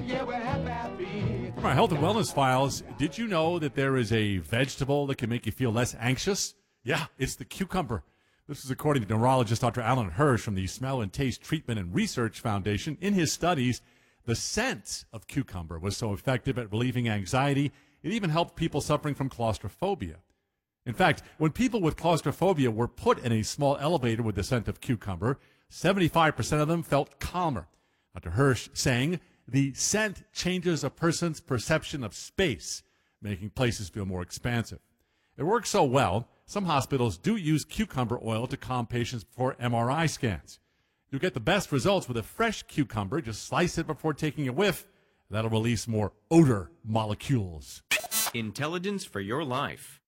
From our health and wellness files, did you know that there is a vegetable that can make you feel less anxious? Yeah, it's the cucumber. This is according to neurologist Dr. Alan Hirsch from the Smell and Taste Treatment and Research Foundation. In his studies, the scent of cucumber was so effective at relieving anxiety, it even helped people suffering from claustrophobia. In fact, when people with claustrophobia were put in a small elevator with the scent of cucumber, 75% of them felt calmer. Dr. Hirsch saying the scent changes a person's perception of space, making places feel more expansive. It works so well, some hospitals do use cucumber oil to calm patients before MRI scans. You'll get the best results with a fresh cucumber. Just slice it before taking a whiff. That'll release more odor molecules. Intelligence for your life.